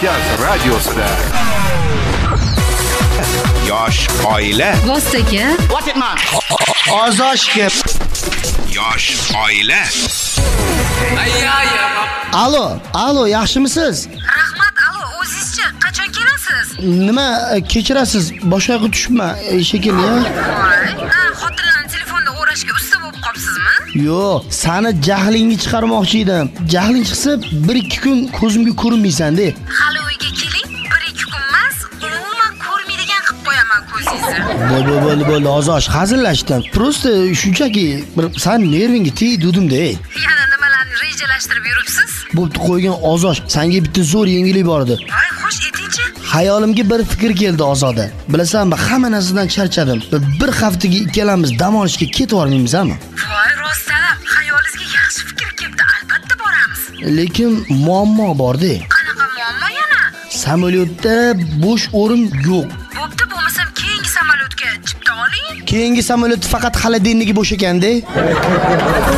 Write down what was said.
Kavkaz radiosida. Yosh oila. Vostoka. What it man? Ozoshga. Yosh oila. Alo, yaxshimisiz? Rahmat, alo, o'zingizchi, qachon kelasiz? Nima, kechirasiz? Boshqa yoqqa tushibman shekilli. Xotirani telefonda o'rashga usta bo'lib qolibsizmi? Yo'q, seni jahlingni chiqarmoqchi edim. Jahling chiqsa 1-2 kun ko'zimga ko'rinmaysan-da. Hali uyga keling, 1-2 kun emas, umuman ko'rmaydigan qilib qo'yaman ko'zingizni. Bo'ldi, Ozosh, hazillashdim. Prosta shunchaki bir sen nervingga tegdimda. Yana nimalarni rejalashtirib yuribsiz? Bo'pti qo'ygan Ozosh, senga bitta zo'r yangilik bor edi. Voy, xo'sh, aytingchi. Hayolimga bir fikr keldi Ozoda. Bilasanmi, hamma narsadan charchadim. Bir haftaga ikkalamiz dam olishga ketib olmaymizmi? Voy, rostdan, xayolingizga yaxshi fikr keldi. Albatta boramiz. Lekin muammo bor-da. Qanaqa muammo yana? Samolyotda bo'sh o'rin yo'q. Bo'pti, bo'lmasam keyingi samolyotga chipta oling. Keyingi samolyot faqat xolodilnigi bo'sh ekanda.